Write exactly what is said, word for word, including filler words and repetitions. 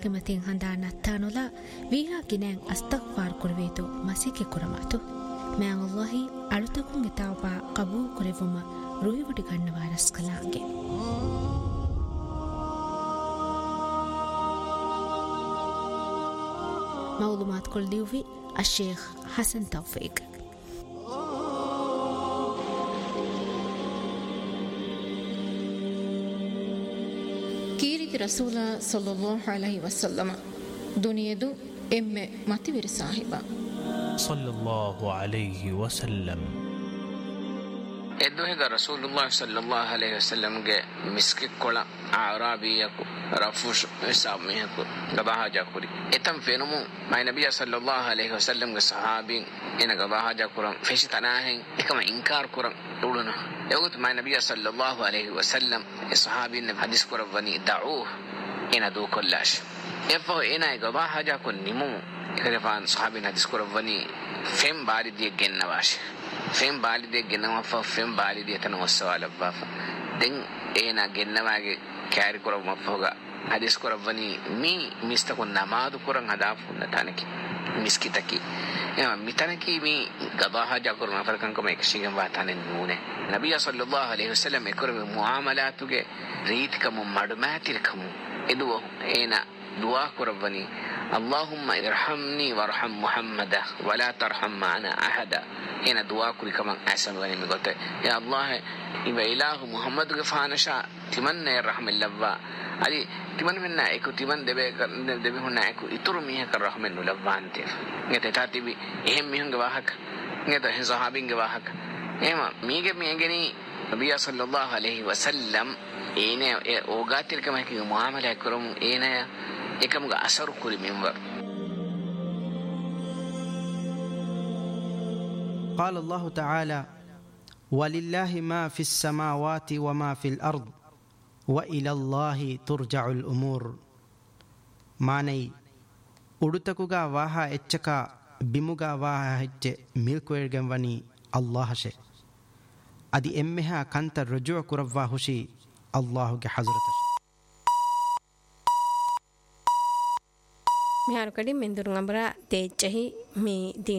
كمتين هندا نتانولا ويها جنان استغفار كرويتو مسيكي كرماتو ما الله ألتكم يتابع قبول كريفما روي وديكان نوارس كلانجي معلومات كل ديوفي الشيخ حسن توفيق. كيري رسول صلى الله عليه وسلم دنيا دو ام ماتير صاحبا صلى الله عليه وسلم ادوه رسول الله صلى الله عليه وسلم کے مسک کولا عربی کو رفوش حساب میں کو گواہ جا کری اتم فینمو مائی نبی صلی اللہ علیہ وسلم کے صحابی ان گواہ جا کرم فیش تنا ہے ایکم انکار کرم ٹوڑنا یوت مائی نبی صلی اللہ علیہ وسلم صحابی نے حدیث کرم ونی دعوه ان دو کلاش افو ان گواہ جا کو نیمو کرفان صحابی نے حدیث کرم ونی فیم باری دی گنواش فهم بالدي جنوا فهم بالدي تنوسوا لبافا دين اينا جنواගේ كاري كرو مفوغا حديث كرو وني مي مستكون نماذ كرن هدافو نتانكي مسكتكي يا متانكي مي غباها جاكور ما فرقن كم اكشيغن واتانن نونه نبي صلى الله عليه وسلم يكرم معاملاتوගේ රීතිකම මඩමෑතිරකම එදුව එන دعاء كربني اللهم ارحمني وارحم محمد ولا ترحم معنا احد هنا دعاء كل كمان احسن غني مغته يا الله يبا اله محمد غفانشا تمنى الرحم اللبا علي تمن منا اكو تمن دبه دبه هنا اكو اتر ميه الرحم اللبانت نته تاتبي اهم ميهن غواهك نته صحابين غواهك ايما ميگه ميگني نبي صلى الله عليه وسلم اينه اوغاتل كما كي معامله كرم اينه එකම අසරු කුරි මෙම්බර්. قال الله تعالى ولله ما في السماوات وما في الأرض وإلى الله ترجع الأمور ماني උඩුතකුගා වාහා එච්චකා බිමුගා වාහා හෙච්ච මිල්කුවෙර්ගෙන් වනි අල්ලාහෂෙ අදි එම්මෙහා කන්ත රජුව කුරවවා හුෂි අල්ලාහුගේ හසරතෂ මිහාරු කඩින් මෙන්දුරු අඹරා තේච්චහි මේ